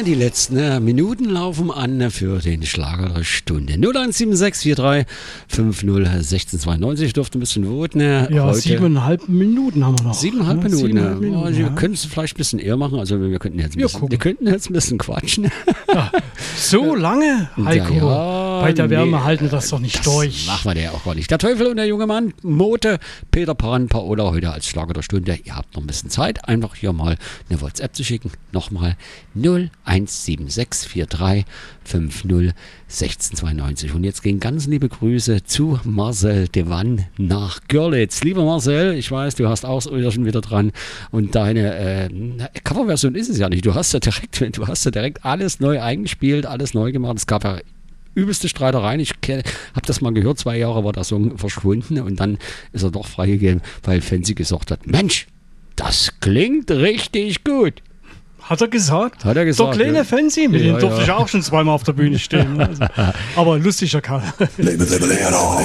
Die letzten Minuten laufen an für den Schlager der Stunde. 017643 501692. Dürfte ein bisschen voten. Ja, heute 7,5 Minuten haben wir noch. 7,5 Minuten. 7,5 Minuten, Wir ja. können es vielleicht ein bisschen eher machen. Also wir könnten jetzt Wir könnten jetzt ein bisschen quatschen. Ja, so lange, Heiko? Ja, Bei der Wärme nee, halten wir das doch nicht durch. Machen wir ja auch gar nicht. Der Teufel und der junge Mann, Mote, Peter Pan, Paola heute als Schlager der Stunde. Ihr habt noch ein bisschen Zeit, einfach hier mal eine WhatsApp zu schicken. Nochmal 017643 501692. Und jetzt gehen ganz liebe Grüße zu Marcel Dewan nach Görlitz. Lieber Marcel, ich weiß, du hast auch schon wieder dran. Und deine Coverversion ist es ja nicht. Du hast ja direkt alles neu eingespielt, alles neu gemacht. Es gab ja übelste Streitereien. Ich habe das mal gehört, 2 Jahre war der Song verschwunden und dann ist er doch freigegeben, weil Fancy gesagt hat, Mensch, das klingt richtig gut. Hat er gesagt? Hat er gesagt. Der kleine ja. Fancy, mit dem durfte ich auch schon zweimal auf der Bühne stehen. Also, aber lustiger Kerl.